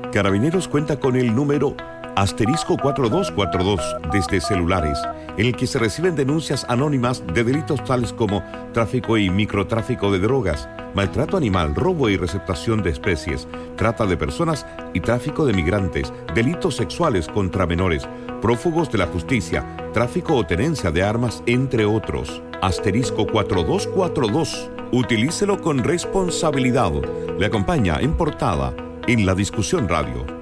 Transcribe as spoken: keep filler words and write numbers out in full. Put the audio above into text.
Carabineros cuenta con el número asterisco cuatro dos cuatro dos desde celulares, en el que se reciben denuncias anónimas de delitos tales como tráfico y microtráfico de drogas, maltrato animal, robo y receptación de especies, trata de personas y tráfico de migrantes, delitos sexuales contra menores, prófugos de la justicia, tráfico o tenencia de armas, entre otros. Asterisco cuatro dos cuatro dos. Utilícelo con responsabilidad. Le acompaña en portada en La Discusión Radio.